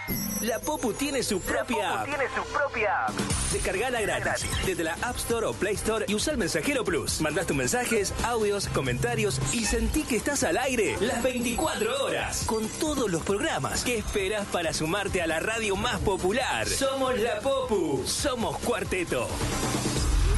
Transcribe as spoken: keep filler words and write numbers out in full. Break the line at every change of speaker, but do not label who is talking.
La Popu tiene su propia app.
tiene su propia app.
Descargala gratis desde la App Store o Play Store y usa el Mensajero Plus. Mandás tus mensajes, audios, comentarios y sentí que estás al aire las veinticuatro horas con todos los programas. ¿Qué esperas para sumarte a la radio más popular? Somos La Popu. Somos Cuarteto.